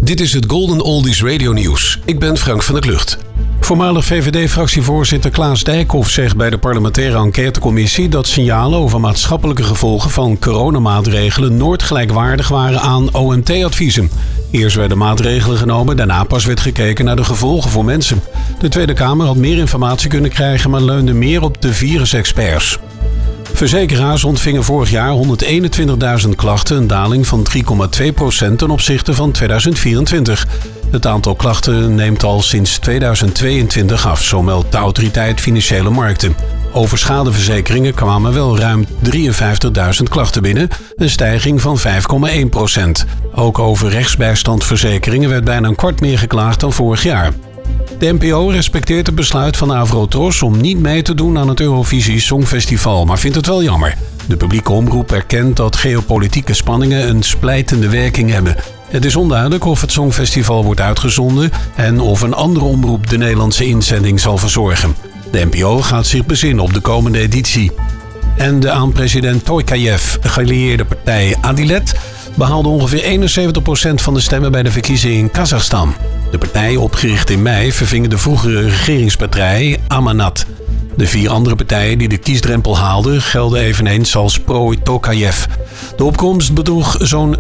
Dit is het Golden Oldies Radio Nieuws. Ik ben Frank van der Klucht. Voormalig VVD-fractievoorzitter Klaas Dijkhoff zegt bij de parlementaire enquêtecommissie dat signalen over maatschappelijke gevolgen van coronamaatregelen nooit gelijkwaardig waren aan OMT-adviezen. Eerst werden maatregelen genomen, daarna pas werd gekeken naar de gevolgen voor mensen. De Tweede Kamer had meer informatie kunnen krijgen, maar leunde meer op de virusexperts. Verzekeraars ontvingen vorig jaar 121.000 klachten, een daling van 3,2% ten opzichte van 2024. Het aantal klachten neemt al sinds 2022 af, zo meldt de Autoriteit Financiële Markten. Over schadeverzekeringen kwamen wel ruim 53.000 klachten binnen, een stijging van 5,1%. Ook over rechtsbijstandverzekeringen werd bijna een kwart meer geklaagd dan vorig jaar. De NPO respecteert het besluit van Avrotros om niet mee te doen aan het Eurovisie Songfestival, maar vindt het wel jammer. De publieke omroep erkent dat geopolitieke spanningen een splijtende werking hebben. Het is onduidelijk of het Songfestival wordt uitgezonden en of een andere omroep de Nederlandse inzending zal verzorgen. De NPO gaat zich bezinnen op de komende editie. En de aan president Tokayev gelieerde partij Adilet behaalde ongeveer 71% van de stemmen bij de verkiezingen in Kazachstan. De partij, opgericht in mei, verving de vroegere regeringspartij Amanat. De 4 andere partijen die de kiesdrempel haalden gelden eveneens als pro-Tokayev. De opkomst bedroeg zo'n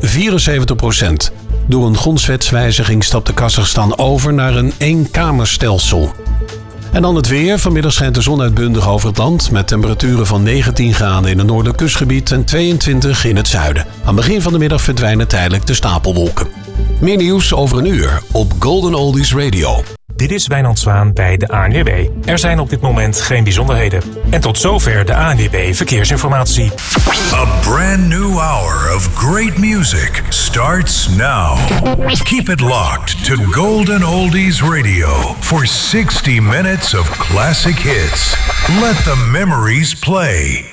74%. Door een grondwetswijziging stapte Kazachstan over naar een eenkamerstelsel. En dan het weer. Vanmiddag schijnt de zon uitbundig over het land met temperaturen van 19 graden in het noordelijk kustgebied en 22 in het zuiden. Aan het begin van de middag verdwijnen tijdelijk de stapelwolken. Meer nieuws over een uur op Golden Oldies Radio. Dit is Wijnand Zwaan bij de ANWB. Er zijn op dit moment geen bijzonderheden. En tot zover de ANWB Verkeersinformatie. A brand new hour of great music starts now. Keep it locked to Golden Oldies Radio for 60 minutes of classic hits. Let the memories play.